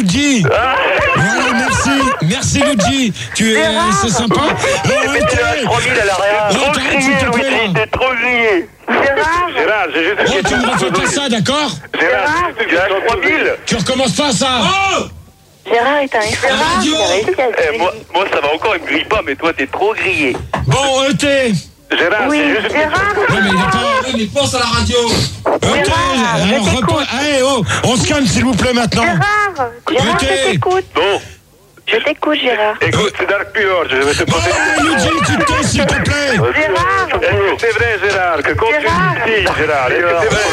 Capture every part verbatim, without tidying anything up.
Luigi. Voilà, merci. Merci, Luigi. Tu es, c'est sympa. trois mille à l'arrière. Trop grillé, Luigi, t'es trop grillé. Gérard. Gérard, j'ai juste une Oh, tu question. me refais pas ça, d'accord? Gérard, j'ai juste une question. trois mille. Tu recommences pas ça. Oh Gérard est un Gérard. radio. Eh, moi, moi, ça va encore, il me grille pas, mais toi, t'es trop grillé. Bon, E T. Gérard, Oui, c'est juste une Gérard. Ouais, mais il a pas. Ouais, mais pense à la radio. E T. Gérard, je Alors, t'écoute. repas. Allez, oh, on se calme, s'il vous plaît, maintenant. Gérard. Gérard, Ok. je t'écoute. Bon, Je t'écoute, Gérard. écoute, c'est Dark Pure, je vais te Bon, poser Luigi, tu te tais, s'il te plaît. Gérard. Est-ce que c'est vrai, Gérard, que quand Gérard. tu dis Gérard, est-ce que c'est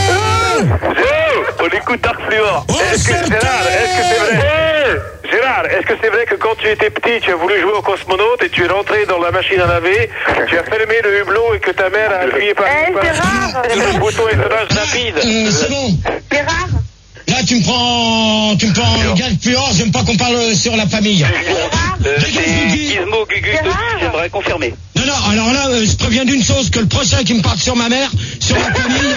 vrai? Oh, on écoute Dark Fluor. Oh, Est-ce que, c'est Gérard, est-ce que c'est vrai? Gérard, est-ce que c'est vrai que quand tu étais petit, tu as voulu jouer au cosmonaute et tu es rentré dans la machine à laver, tu as fermé le hublot et que ta mère a appuyé par Eh, Gérard. le bouton éclairage rapide? Euh, c'est bon. Gérard. Là, tu me prends, tu me prends gage puant, j'aime pas qu'on parle sur la famille. Euh, Dégage, Gugu. C'est Gizmo Gugu, Gérard. j'aimerais confirmer. Non, non, alors là, euh, je préviens d'une chose, que le prochain qui me parle sur ma mère, sur la famille...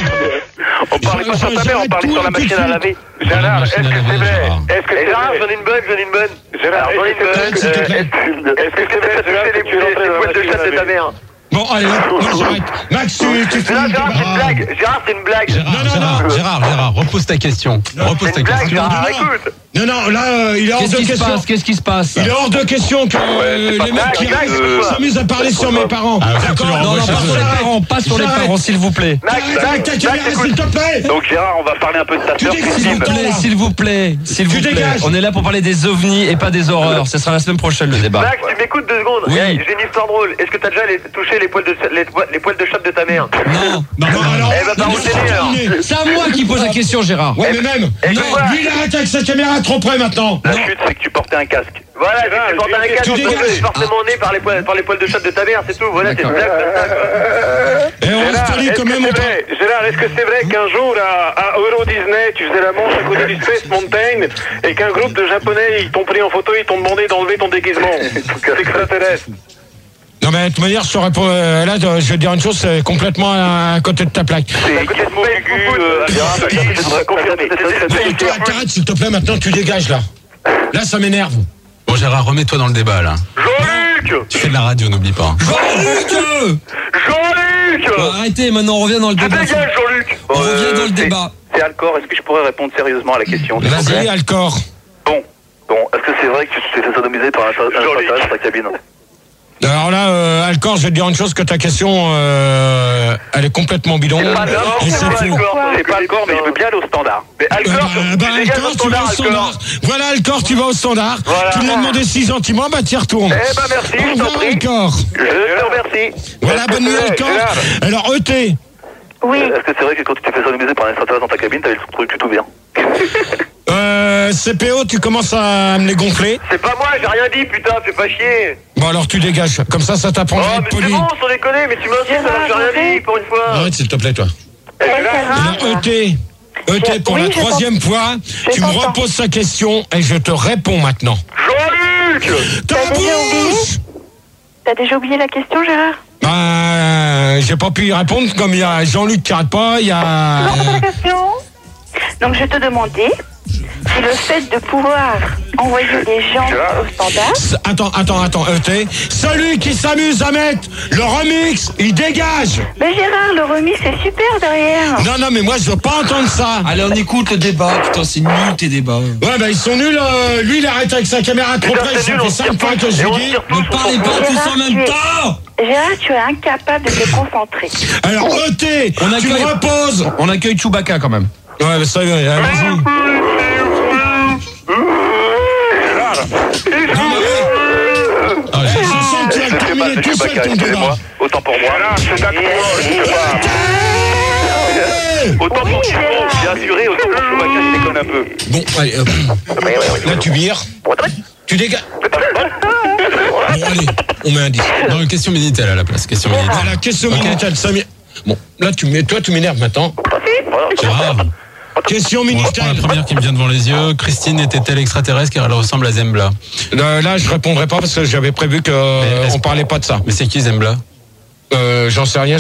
On parlait pas sur ta mère, on parlait sur la machine à laver. Gérard, est-ce que c'est vrai? Est-ce que c'est vrai? J'en ai une bonne, j'en ai une bonne. Gérard, j'en ai une bonne. S'il te plaît. Est-ce que c'est vrai que tu es rentré dans la machine à laver? Ta mère. Bon, allez, non, j'arrête. Max, tu, tu fais... Gérard, c'est une blague. Gérard, c'est une blague. Non, non, Gérard, non. Gérard, Gérard, repose ta question. Repose C'est ta une blague, question. Gérard, non, non. écoute. Non, non, là, euh, il est hors Qu'est-ce de qui se question. passe Qu'est-ce qui se passe Il est hors de question que euh, c'est pas les mecs blague, qui blague, restent euh, s'amusent à parler sur mes parents. Ah, faut que tu D'accord? le Non, non, renvoies pas chez sur eux. les parents, Pas sur les J'arrête. parents, s'il vous plaît. Max, Arrête Max, ta Max, caméra, écoute. s'il te plaît. Donc Gérard, on va parler un peu de ta Tu sœur dégages, Christine. s'il te plaît. S'il vous plaît, s'il Tu vous plaît. dégages. On est là pour parler des ovnis et pas des horreurs. Ce sera la semaine prochaine le débat. Max, tu m'écoutes deux secondes. Oui. Hey, j'ai une histoire drôle. Est-ce que t'as déjà les- touché les poils de les, les poils de chatte de ta mère? Non. Bon, alors, Eh ben, par non, contre, c'est c'est terminé. C'est à moi qui pose la question, Gérard. Ouais, mais même. Eh, Non, quoi lui, il arrête avec sa caméra trop près maintenant. La chute, c'est que tu portais un casque. Voilà, Gérard, tu portais un tu casque, tu dégages. es forcément né par les poils, par les poils de chatte de ta mère, c'est tout. Voilà, c'est une blague comme ça, quoi. Et on reste poli quand même. On parle- Gérard, est-ce que c'est vrai qu'un jour à, à Euro Disney, tu faisais la manche à côté du Space Mountain et qu'un groupe de Japonais, ils t'ont pris en photo, ils t'ont demandé d'enlever ton déguisement? C'est extraterrestre. Non, mais de toute manière, je saurais pas. euh, Là, je vais te dire une chose, c'est complètement à, à côté de ta plaque. C'est Gizmo Gugu, euh, Gérard, je voudrais confirmer. Arrête, arrête, s'il te plaît, maintenant, tu dégages là. Là, ça m'énerve. Bon, Gérard, remets-toi dans le débat, là. Jean-Luc! Tu fais de la radio, n'oublie pas. Jean-Luc! Bon, arrêtez, maintenant on revient dans le Tu débat. dégages, Jean-Luc! On revient dans le débat. C'est Alcor, est-ce que je pourrais répondre sérieusement à la question? Vas-y, Alcor. Bon, bon, est-ce que c'est vrai que tu t'es fait sodomiser par un extraterrestre dans ta cabine? Alors là, euh, Alcor, je vais te dire une chose, que ta question, euh, elle est complètement bidon. C'est pas Alcor, Et c'est c'est pas faux. Alcor, c'est pas Alcor, mais je veux bien aller au standard. Mais Euh, Alcor, bah, bah, tu dégages Alcor, au tu vas standard, au standard. Alcor. Voilà, Alcor, tu vas au standard. Voilà. Tu lui as demandé si gentiment, bah t'y retournes. Eh ben merci, Au je t'en revoir, prie. Alcor. Je te remercie. Voilà, bonne nuit, Alcor. Alors, E T. Oui. Est-ce que c'est vrai que quand tu t'es fait sodomiser par un extraterrestre dans ta cabine, t'avais le truc plutôt bien? Euh, C P O, tu commences à me les gonfler. C'est pas moi, j'ai rien dit, putain, fais pas chier. Bon, alors tu dégages. Comme ça, ça t'apprendra à Oh, être mais c'est poli. bon, sans déconner, mais tu m'insistes alors que j'ai rien dit, pour une fois. Arrête, s'il te plaît, toi. Eh, Gérard, Alors, E T. E T, pour Oui, la je troisième fois, tu me t'entends. reposes sa question et je te réponds maintenant. Jean-Luc! Ta T'as déjà oublié bouche! T'as déjà oublié la question, Gérard? Bah, j'ai pas pu y répondre, comme il y a Jean-Luc qui arrête pas, il y a... Non, c'est la question. Donc, je te demandais si le fait de pouvoir envoyer des gens au standard... S- Attends, attends, attends, E T. Celui qui s'amuse à mettre le remix, il dégage. Mais Gérard, le remis, c'est super derrière. Non, non, mais moi, je veux pas entendre ça. Allez, on écoute le débat. Putain, c'est nul tes débats. Ouais, bah, ils sont nuls. euh, lui, il arrête avec sa caméra trop Putain, près. c'est Ça nul, fait on se cinq tire fois tous, que je et on lui se dis. tire tous, Ne on parlez s'en pas fout. tous en même temps. Gérard, tu es incapable de te concentrer. Alors, E T, On tu me accueille- reposes. On accueille Chewbacca quand même. Ouais, bah, ça, ouais, vas-y. Ah, j'ai- Je sens que tu as Je sais pas, terminé je tout suis seul pas ton débat. excusez-moi. Autant pour moi. C'est d'accord, je sais pas. Autant pour Gizmo, bien assuré, autant pour Chewbacca, je déconne un peu. Bon, allez, hop. Là, tu vires. Tu dégages. Bon, allez, on met un dix. Non, une question Minitel à la place. Question Minitel. Voilà, question Ok. Minitel. ça mi- Bon, là, tu mets, toi, tu m'énerves maintenant. Gérard, Question on reprend Minitel. la première qui me vient devant les yeux. Christine était-elle extraterrestre car elle ressemble à Zembla? Là, là, je répondrai pas parce que j'avais prévu que euh, est-ce- on parlait pas de ça. Mais c'est qui Zembla? Euh, j'en sais rien.